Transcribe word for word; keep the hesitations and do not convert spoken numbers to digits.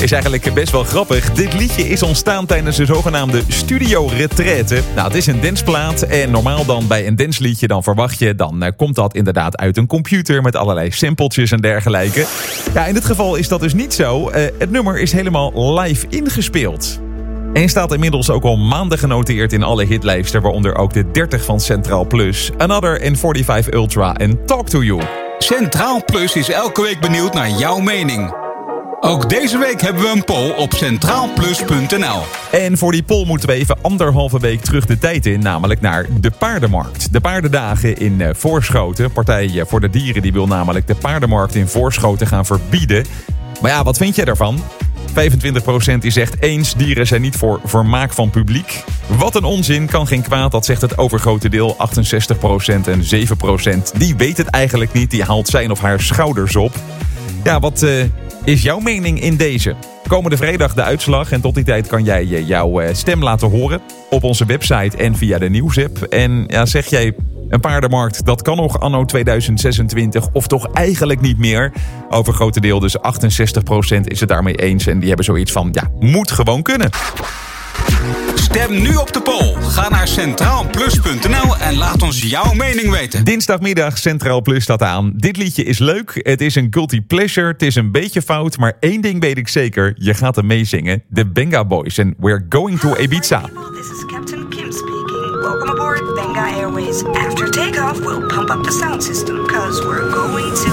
Is eigenlijk best wel grappig. Dit liedje is ontstaan tijdens de zogenaamde studio retraite. Nou, het is een danceplaat en normaal dan bij een dansliedje dan verwacht je... dan uh, komt dat inderdaad uit een computer met allerlei simpeltjes en dergelijke. Ja, in dit geval is dat dus niet zo. Uh, het nummer is helemaal live ingespeeld. En staat inmiddels ook al maanden genoteerd in alle hitlijsten... waaronder ook de dertig van Centraal Plus, Another en vijfenveertig Ultra en Talk to You. Centraal Plus is elke week benieuwd naar jouw mening. Ook deze week hebben we een poll op centraal plus punt n l. En voor die poll moeten we even anderhalve week terug de tijd in, namelijk naar de paardenmarkt. De paardendagen in uh, Voorschoten. Partij voor de Dieren die wil namelijk de paardenmarkt in Voorschoten gaan verbieden. Maar ja, wat vind jij daarvan? vijfentwintig procent die zegt eens, dieren zijn niet voor vermaak van publiek. Wat een onzin, kan geen kwaad, dat zegt het overgrote deel. achtenzestig procent en zeven procent die weet het eigenlijk niet, die haalt zijn of haar schouders op. Ja, wat uh, is jouw mening in deze? Komende vrijdag de uitslag en tot die tijd kan jij uh, jouw uh, stem laten horen op onze website en via de nieuwsapp. En ja, zeg jij... Een paardenmarkt, dat kan nog anno tweeduizend zesentwintig of toch eigenlijk niet meer. Overgrote deel, dus achtenzestig procent is het daarmee eens. En die hebben zoiets van, ja, moet gewoon kunnen. Stem nu op de poll. Ga naar centraal plus punt n l en laat ons jouw mening weten. Dinsdagmiddag, Centraal Plus staat aan. Dit liedje is leuk, het is een guilty pleasure, het is een beetje fout. Maar één ding weet ik zeker, je gaat hem meezingen. De Benga Boys en We're Going to Ibiza. This is Captain Kim speaking. Welcome aboard Benga Airways. After takeoff, we'll pump up the sound system, cause we're going to